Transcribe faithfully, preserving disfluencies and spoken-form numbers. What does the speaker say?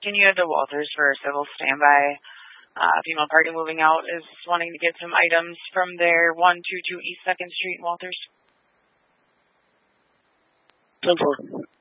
continue to Walters for a civil standby. Uh, female party moving out is wanting to get some items from their one two two East second Street in Walters. ten four.